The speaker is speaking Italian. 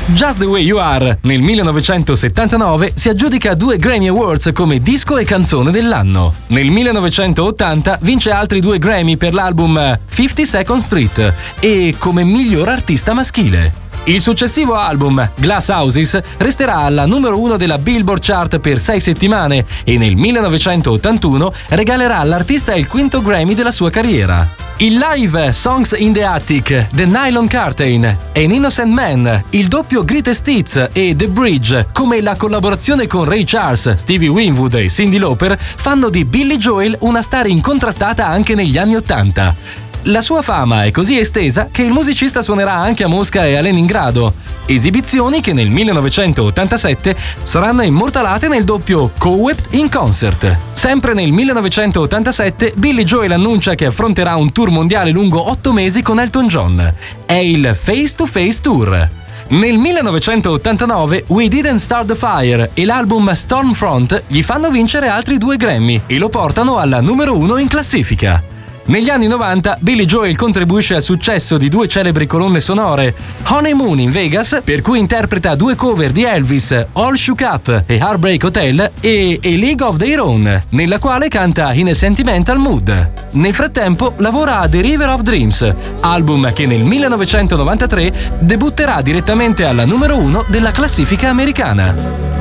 Just the Way You Are, nel 1979, si aggiudica 2 Grammy Awards come disco e canzone dell'anno. Nel 1980 vince altri 2 Grammy per l'album 52nd Street e come miglior artista maschile. Il successivo album, Glass Houses, resterà alla numero 1 della Billboard Chart per 6 settimane e nel 1981 regalerà all'artista il 5º Grammy della sua carriera. Il live Songs in the Attic, The Nylon Curtain, An Innocent Man, il doppio Greatest Hits e The Bridge, come la collaborazione con Ray Charles, Stevie Winwood e Cyndi Lauper, fanno di Billy Joel una star incontrastata anche negli anni '80. La sua fama è così estesa che il musicista suonerà anche a Mosca e a Leningrado, esibizioni che nel 1987 saranno immortalate nel doppio Cowept in Concert. Sempre nel 1987 Billy Joel annuncia che affronterà un tour mondiale lungo 8 mesi con Elton John. È il Face to Face Tour. Nel 1989 We Didn't Start the Fire e l'album Stormfront gli fanno vincere altri 2 Grammy e lo portano alla numero 1 in classifica. Negli anni 90 Billy Joel contribuisce al successo di 2 celebri colonne sonore, Honeymoon in Vegas, per cui interpreta 2 cover di Elvis, All Shook Up e Heartbreak Hotel, e A League of Their Own, nella quale canta In a Sentimental Mood. Nel frattempo lavora a The River of Dreams, album che nel 1993 debutterà direttamente alla numero 1 della classifica americana.